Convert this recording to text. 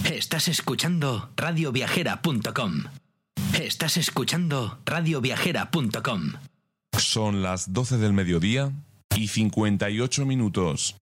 Estás escuchando radioviajera.com. Estás escuchando radioviajera.com. Son las 12 del mediodía y 58 minutos.